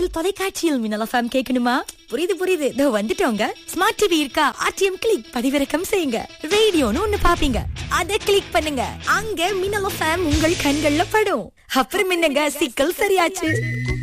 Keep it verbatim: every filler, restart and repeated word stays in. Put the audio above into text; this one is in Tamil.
உங்கள் தொலைக்காட்சியில் மின்னல் எஃப்எம் கேட்கணுமா? புரியுது புரியுது, இதோ வந்துட்டோங்க. ஸ்மார்ட் டிவி இருக்கா? ஆர்டிஎம் கிளிக் பதிவிறக்கம் செய்யுங்க. ரேடியோன்னு ஒண்ணு பாப்பீங்க, அத கிளிக் பண்ணுங்க. அங்க மின்னல் எஃப்எம் உங்கள் கண்கள்ல படும். அப்புறம் என்னங்க, சிக்கல் சரியாச்சு.